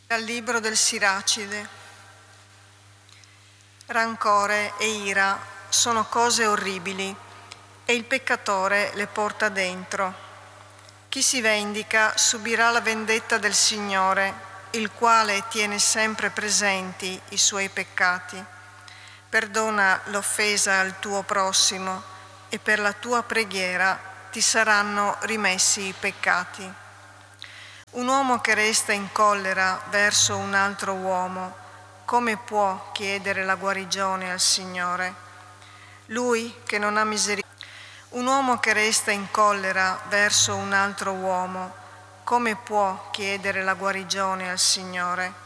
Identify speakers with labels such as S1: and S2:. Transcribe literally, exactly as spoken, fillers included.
S1: Dal libro del Siracide. Rancore e ira sono cose orribili e il peccatore le porta dentro. Chi si vendica subirà la vendetta del Signore, il quale tiene sempre presenti i suoi peccati. Perdona l'offesa al tuo prossimo e per la tua preghiera ti saranno rimessi i peccati. Un uomo che resta in collera verso un altro uomo, come può chiedere la guarigione al Signore? Lui che non ha misericordia. Un uomo che resta in collera verso un altro uomo, come può chiedere la guarigione al Signore?